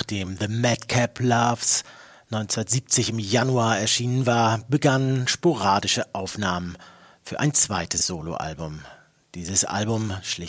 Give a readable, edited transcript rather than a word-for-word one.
Nachdem The Madcap Loves 1970 im Januar erschienen war, begannen sporadische Aufnahmen für ein zweites Soloalbum. Dieses Album schlich